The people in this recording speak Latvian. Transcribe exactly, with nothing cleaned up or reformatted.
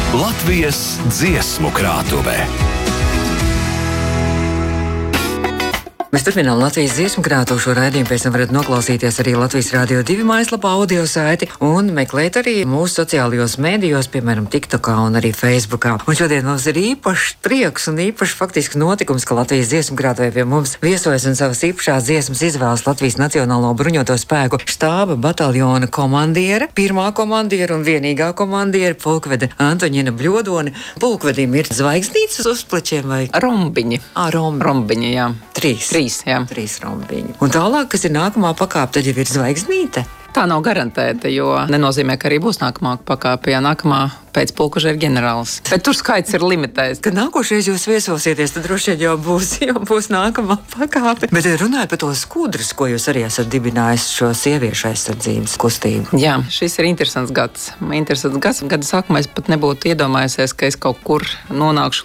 Latvijas dziesmu krātuvē. Mēs turpinām Latvijas dziesmu krātuvu. Šo raidījumu pēc tam varat noklausīties arī Latvijas Rādio divi mājaslapā, audio saiti un meklēt arī mūsu sociālajos mēdījos, piemēram, TikTokā un arī Facebookā. Un šodien mums ir īpašs prieks un īpašs faktiski notikums, ka Latvijas dziesmu krātuvē pie mums viesojas un savas īpašās dziesmas izvēlas Latvijas Nacionālo bruņoto spēku štāba bataljona komandiere, pirmā komandiere un vienīgā komandiere, pulkvede Antoņina Bļodone. Pulkvedim ir zvaigznītes uz plečiem vai rombiņi? Ā, rombiņi. Rombiņi, jā. Trīs. Trīs, jā. Trīs rombiņi. Un tālāk, kas ir nākamā pakāpe, tad jau ir zvaigznīte? Tā nav garantēta, jo nenozīmē, ka arī būs nākamā pakāpe, ja nākamā pēc pulkuža ir ģenerālis. Bet tur skaits ir limitēts. Kad nākošais jūs viesosieties, tad droši vien jau būs, jau būs nākamā pakāpe. Bet runājot par to skudras, ko jūs arī esat dibinājis šo sieviešu aizsardzības kustību. Jā, šis ir interesants gads. Interesants gads. Gada sākumā es pat nebūtu iedomājusies, ka es kaut kur nonākšu